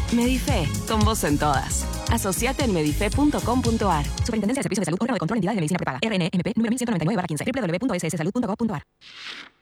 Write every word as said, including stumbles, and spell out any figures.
Medife, con vos en todas. Asociate en medife punto com punto ar. Superintendencia de Servicios de Salud, órgano de control de entidades de medicina prepaga. R N M P número mil ciento noventa y nueve barra quince. doble u doble u doble u punto s s salud punto gov punto ar.